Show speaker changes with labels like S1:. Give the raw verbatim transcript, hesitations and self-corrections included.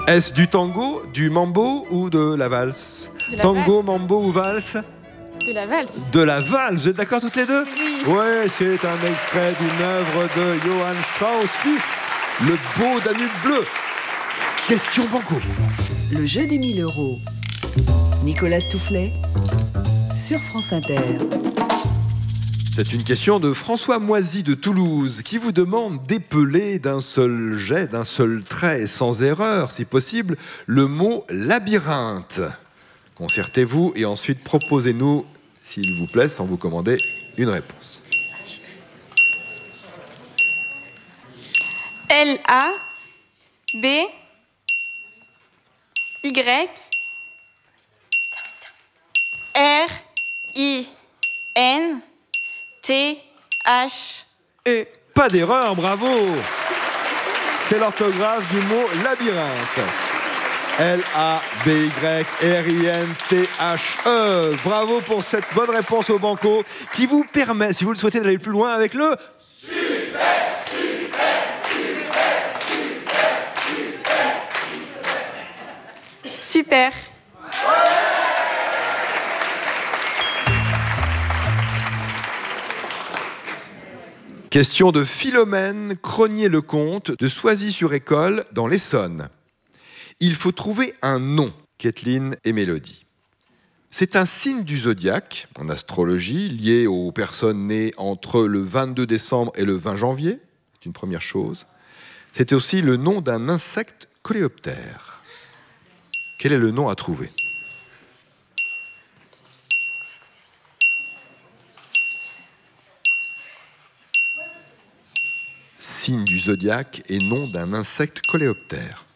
S1: Est-ce du tango, du mambo ou de la valse?
S2: De la
S1: Tango,
S2: valse.
S1: mambo ou valse?
S2: De la valse.
S1: De la valse, vous êtes d'accord toutes les deux?
S2: Oui.
S1: Ouais, c'est un extrait d'une œuvre de Johann Strauss, fils, Le beau Danube bleu. Question banco.
S3: Le jeu des mille euros. Nicolas Stoufflet sur France Inter.
S1: C'est une question de François Moisy de Toulouse qui vous demande d'épeler d'un seul jet, d'un seul trait, sans erreur, si possible, le mot labyrinthe. Concertez-vous et ensuite proposez-nous, s'il vous plaît, sans vous commander, une réponse.
S2: L A B Y R I N T H E.
S1: Pas d'erreur, bravo! C'est l'orthographe du mot labyrinthe. L A B Y R I N T H E. Bravo pour cette bonne réponse au banco qui vous permet, si vous le souhaitez, d'aller plus loin avec le...
S4: Super, super, super, super, super.
S2: Super.
S1: Question de Philomène Cronier-Lecomte de Soisy-sur-École dans l'Essonne. Il faut trouver un nom, Kathleen et Mélodie. C'est un signe du zodiaque, en astrologie, lié aux personnes nées entre le vingt-deux décembre et le vingt janvier. C'est une première chose. C'est aussi le nom d'un insecte coléoptère. Quel est le nom à trouver ? Signe du zodiaque et nom d'un insecte coléoptère.